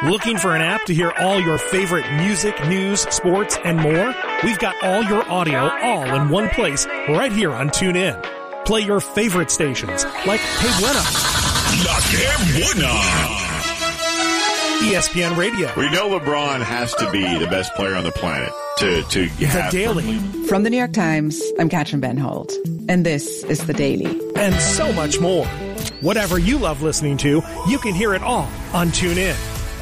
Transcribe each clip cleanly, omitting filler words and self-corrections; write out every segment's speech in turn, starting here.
Looking for an app to hear all your favorite music, news, sports, and more? We've got all your audio all in one place right here on TuneIn. Play your favorite stations like Que Buena, La Que Buena, ESPN Radio. We know LeBron has to be the best player on the planet to have The Daily. From the New York Times, I'm Katrin Benhold, and this is The Daily. And so much more. Whatever you love listening to, you can hear it all on TuneIn.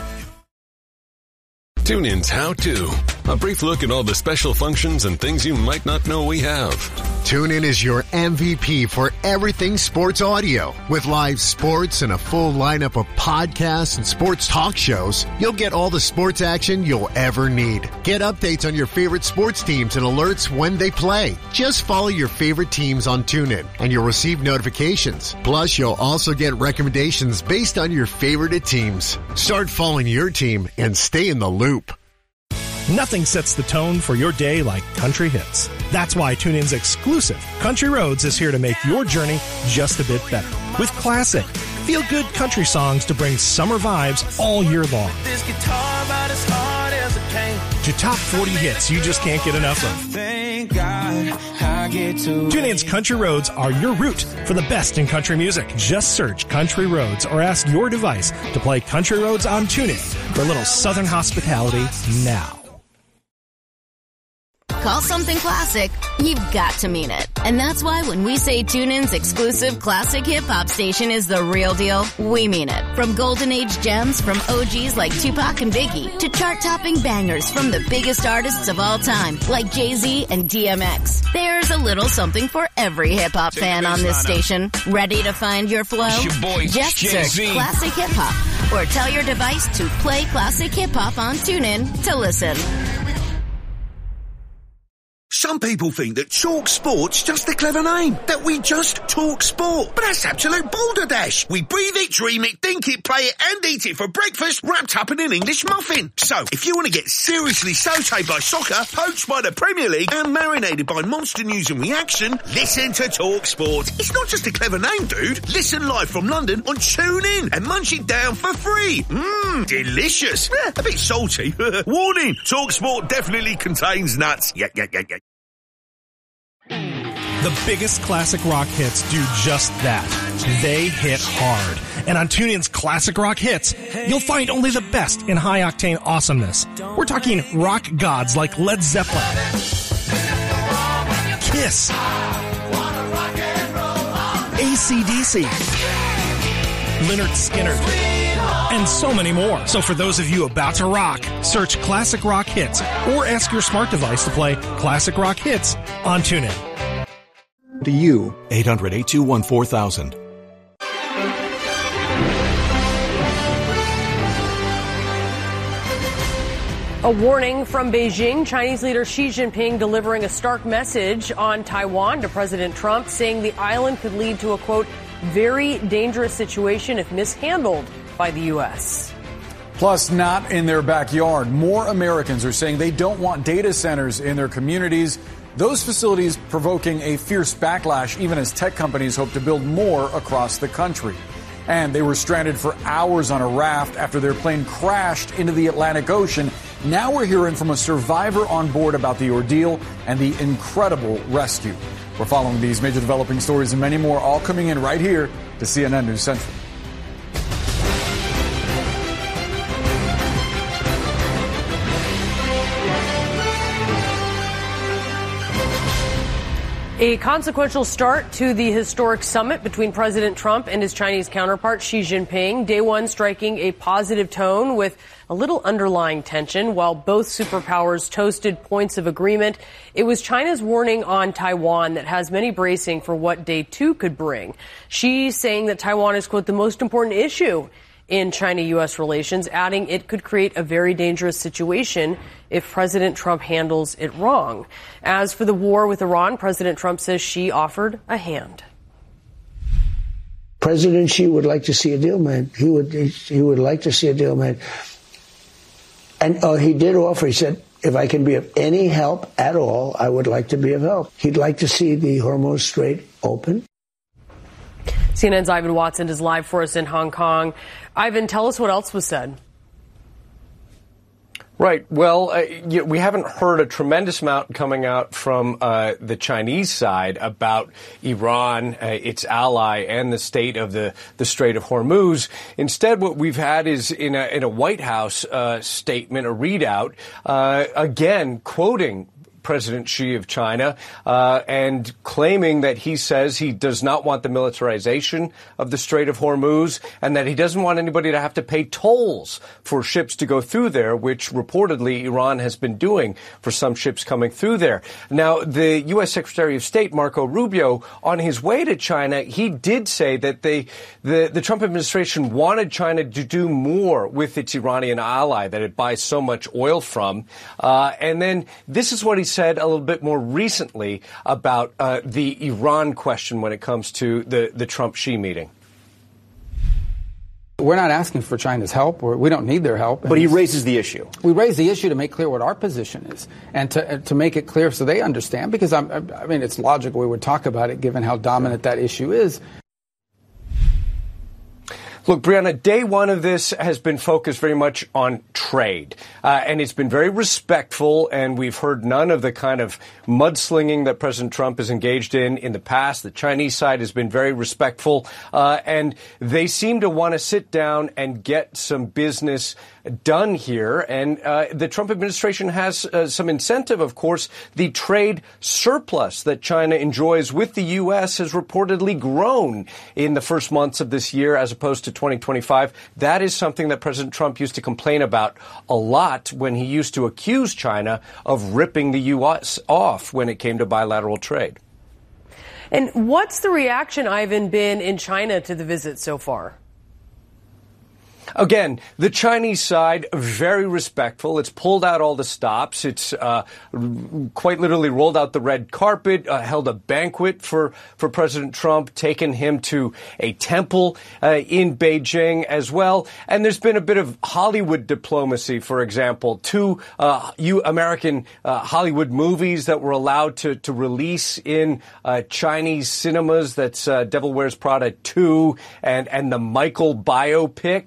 TuneIn's How To. A brief look at all the special functions and things you might not know we have. TuneIn is your MVP for everything sports audio. With live sports and a full lineup of podcasts and sports talk shows, you'll get all the sports action you'll ever need. Get updates on your favorite sports teams and alerts when they play. Just follow your favorite teams on TuneIn, and you'll receive notifications. Plus, you'll also get recommendations based on your favorite teams. Start following your team and stay in the loop. Nothing sets the tone for your day like country hits. That's why TuneIn's exclusive Country Roads is here to make your journey just a bit better. With classic, feel-good country songs to bring summer vibes all year long. This guitar about as hard as it came. To top 40 hits you just can't get enough of. Thank God I get to. TuneIn's Country Roads are your route for the best in country music. Just search Country Roads or ask your device to play Country Roads on TuneIn for a little Southern hospitality now. Call something classic, you've got to mean it. And that's why when we say TuneIn's exclusive classic hip-hop station is the real deal, we mean it. From golden age gems from OGs like Tupac and Biggie to chart-topping bangers from the biggest artists of all time like Jay-Z and DMX. There's a little something for every hip-hop fan on this station. Ready to find your flow? Just search Classic Hip-Hop or tell your device to play Classic Hip-Hop on TuneIn to listen. Some people think that Talk Sport's just a clever name, that we just talk sport. But that's absolute balderdash. We breathe it, dream it, think it, play it, and eat it for breakfast, wrapped up in an English muffin. So, if you want to get seriously sautéed by soccer, poached by the Premier League, and marinated by monster news and reaction, listen to Talk Sport. It's not just a clever name, dude. Listen live from London on TuneIn and munch it down for free. Delicious. A bit salty. Warning, Talk Sport definitely contains nuts. Yeah. The biggest classic rock hits do just that. They hit hard. And on TuneIn's Classic Rock Hits, you'll find only the best in high-octane awesomeness. We're talking rock gods like Led Zeppelin, Kiss, AC/DC, Lynyrd Skynyrd, and so many more. So for those of you about to rock, search Classic Rock Hits or ask your smart device to play Classic Rock Hits on TuneIn. To you, 800-821-4000. A warning from Beijing. Chinese leader Xi Jinping delivering a stark message on Taiwan to President Trump, saying the island could lead to a, quote, very dangerous situation if mishandled by the U.S. Plus, not in their backyard. More Americans are saying they don't want data centers in their communities. Those facilities provoking a fierce backlash, even as tech companies hope to build more across the country. And they were stranded for hours on a raft after their plane crashed into the Atlantic Ocean. Now we're hearing from a survivor on board about the ordeal and the incredible rescue. We're following these major developing stories and many more, all coming in right here to CNN News Central. A consequential start to the historic summit between President Trump and his Chinese counterpart Xi Jinping. Day one striking a positive tone with a little underlying tension. While both superpowers toasted points of agreement, it was China's warning on Taiwan that has many bracing for what day two could bring. Xi saying that Taiwan is, quote, the most important issue in China-U.S. relations, adding it could create a very dangerous situation if President Trump handles it wrong. As for the war with Iran, President Trump says Xi offered a hand. President Xi would like to see a deal made. He would like to see a deal made. And he did offer, he said, if I can be of any help at all, I would like to be of help. He'd like to see the Hormuz Strait open. CNN's Ivan Watson is live for us in Hong Kong. Ivan, tell us what else was said. Right. Well, we haven't heard a tremendous amount coming out from the Chinese side about Iran, its ally, and the state of the Strait of Hormuz. Instead, what we've had is in a White House statement, a readout, again quoting President Xi of China, and claiming that he says he does not want the militarization of the Strait of Hormuz and that he doesn't want anybody to have to pay tolls for ships to go through there, which reportedly Iran has been doing for some ships coming through there. Now, the U.S. Secretary of State, Marco Rubio, on his way to China, he did say that the Trump administration wanted China to do more with its Iranian ally that it buys so much oil from. And then this is what he said a little bit more recently about the Iran question when it comes to the Trump-Xi meeting. We're not asking for China's help. We don't need their help. But he raises the issue. We raise the issue to make clear what our position is and to make it clear so they understand, because I mean, it's logical we would talk about it given how dominant that issue is. Look, Brianna, day one of this has been focused very much on trade, and it's been very respectful, and we've heard none of the kind of mudslinging that President Trump has engaged in the past. The Chinese side has been very respectful, and they seem to want to sit down and get some business done here. And the Trump administration has some incentive, of course. The trade surplus that China enjoys with the U.S. has reportedly grown in the first months of this year as opposed to 2025. That is something that President Trump used to complain about a lot when he used to accuse China of ripping the U.S. off when it came to bilateral trade. And what's the reaction, Ivan, been in China to the visit so far? Again, the Chinese side, very respectful. It's pulled out all the stops. It's quite literally rolled out the red carpet, held a banquet for President Trump, taken him to a temple in Beijing as well. And there's been a bit of Hollywood diplomacy, for example. Two American Hollywood movies that were allowed to release in Chinese cinemas. That's Devil Wears Prada 2 and the Michael biopic.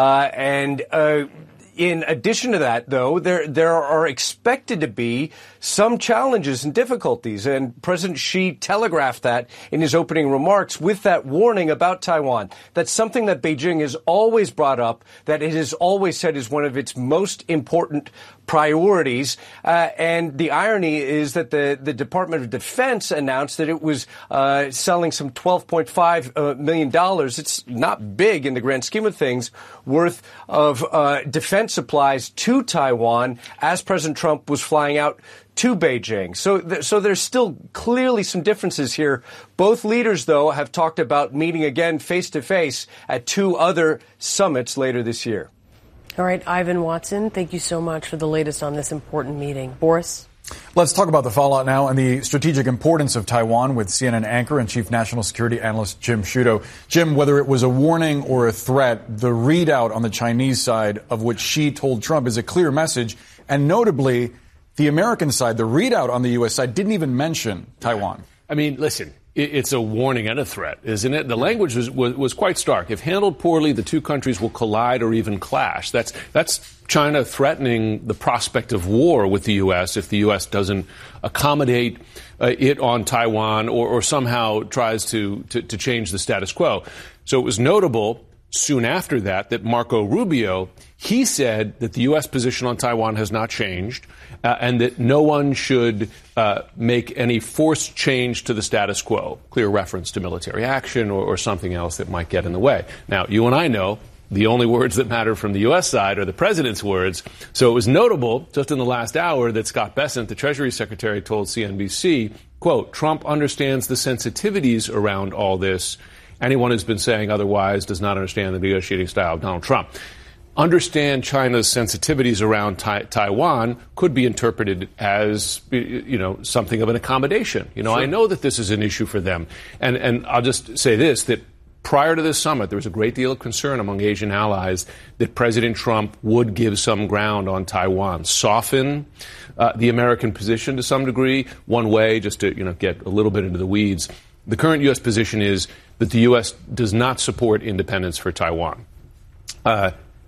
In addition to that, though, there are expected to be some challenges and difficulties, and President Xi telegraphed that in his opening remarks with that warning about Taiwan. That's something that Beijing has always brought up, that it has always said is one of its most important priorities. And the irony is that the Department of Defense announced that it was selling some $12.5 million. It's not big in the grand scheme of things, worth of defense supplies to Taiwan as President Trump was flying out to Beijing. So there's still clearly some differences here. Both leaders, though, have talked about meeting again face-to-face at two other summits later this year. All right, Ivan Watson, thank you so much for the latest on this important meeting. Boris? Let's talk about the fallout now and the strategic importance of Taiwan with CNN anchor and chief national security analyst Jim Sciutto. Jim, whether it was a warning or a threat, the readout on the Chinese side of which Xi told Trump is a clear message. And notably, the American side, the readout on the U.S. side, didn't even mention Taiwan. I mean, listen, it's a warning and a threat, isn't it? The language was quite stark. If handled poorly, the two countries will collide or even clash. That's China threatening the prospect of war with the U.S. if the U.S. doesn't accommodate it on Taiwan or somehow tries to change the status quo. So it was notable soon after that Marco Rubio, he said that the U.S. position on Taiwan has not changed and that no one should make any forced change to the status quo, clear reference to military action or something else that might get in the way. Now, you and I know the only words that matter from the U.S. side are the president's words. So it was notable just in the last hour that Scott Bessent, the Treasury Secretary, told CNBC, quote, Trump understands the sensitivities around all this. Anyone who's been saying otherwise does not understand the negotiating style of Donald Trump. Understand China's sensitivities around Taiwan could be interpreted as, something of an accommodation. Sure. I know that this is an issue for them. And I'll just say this, that prior to this summit, there was a great deal of concern among Asian allies that President Trump would give some ground on Taiwan, soften the American position to some degree. One way, just to get a little bit into the weeds, the current U.S. position is that the U.S. does not support independence for Taiwan.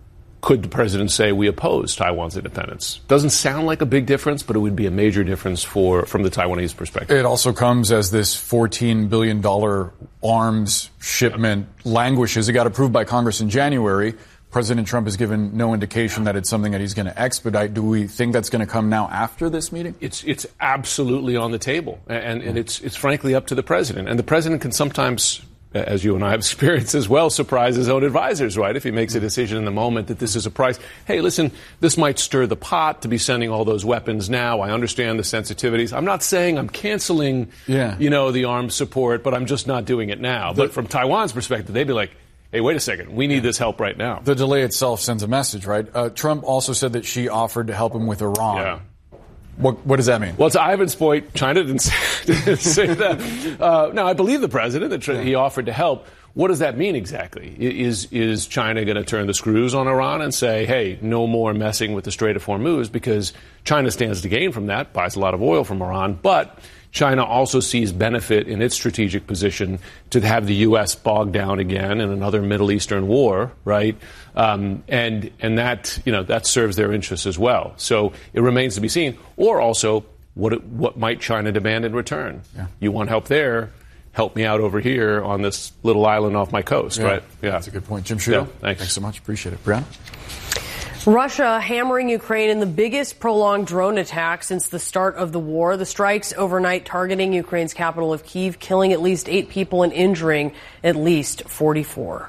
could the president say we oppose Taiwan's independence? Doesn't sound like a big difference, but it would be a major difference from the Taiwanese perspective. It also comes as this $14 billion arms shipment languishes. It got approved by Congress in January. President Trump has given no indication that it's something that he's going to expedite. Do we think that's going to come now after this meeting? It's absolutely on the table, and it's frankly up to the president. And the president can sometimes, as you and I have experienced as well, surprise his own advisors, right? If he makes a decision in the moment that this is a price. Hey, listen, this might stir the pot to be sending all those weapons now. I understand the sensitivities. I'm not saying I'm canceling, the arms support, but I'm just not doing it now. But from Taiwan's perspective, they'd be like, hey, wait a second. We need this help right now. The delay itself sends a message, right? Trump also said that she offered to help him with Iran. Yeah. What does that mean? Well, to Ivan's point, China didn't say that. No, I believe the president that he offered to help. What does that mean exactly? Is China going to turn the screws on Iran and say, hey, no more messing with the Strait of Hormuz? Because China stands to gain from that, buys a lot of oil from Iran, but China also sees benefit in its strategic position to have the U.S. bogged down again in another Middle Eastern war, right? And that serves their interests as well. So it remains to be seen. Or also, what might China demand in return? Yeah. You want help there? Help me out over here on this little island off my coast, right? Yeah, that's a good point. Jim Sciutto, thanks so much. Appreciate it. Brianna? Russia hammering Ukraine in the biggest prolonged drone attack since the start of the war. The strikes overnight targeting Ukraine's capital of Kyiv, killing at least 8 people and injuring at least 44.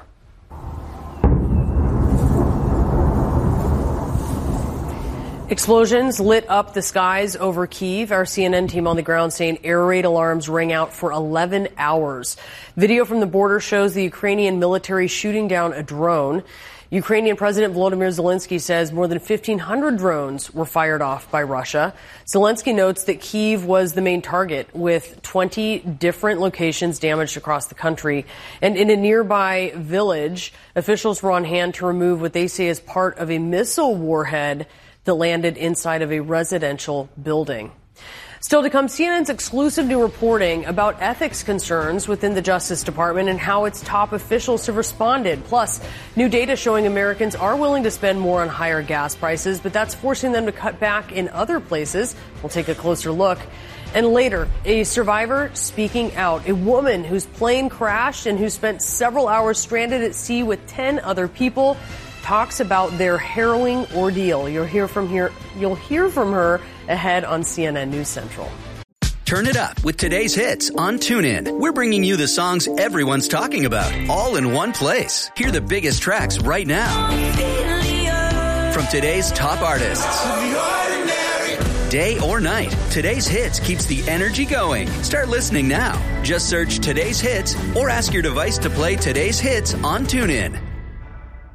Explosions lit up the skies over Kyiv. Our CNN team on the ground saying air raid alarms rang out for 11 hours. Video from the border shows the Ukrainian military shooting down a drone. Ukrainian President Volodymyr Zelensky says more than 1,500 drones were fired off by Russia. Zelensky notes that Kyiv was the main target, with 20 different locations damaged across the country. And in a nearby village, officials were on hand to remove what they say is part of a missile warhead that landed inside of a residential building. Still to come, CNN's exclusive new reporting about ethics concerns within the Justice Department and how its top officials have responded. Plus, new data showing Americans are willing to spend more on higher gas prices, but that's forcing them to cut back in other places. We'll take a closer look. And later, a survivor speaking out, a woman whose plane crashed and who spent several hours stranded at sea with 10 other people, talks about their harrowing ordeal. You'll hear from her ahead on CNN News Central. Turn it up with today's hits on TuneIn. We're bringing you the songs everyone's talking about, all in one place. Hear the biggest tracks right now from today's top artists. Day or night, today's hits keeps the energy going. Start listening now. Just search today's hits or ask your device to play today's hits on TuneIn.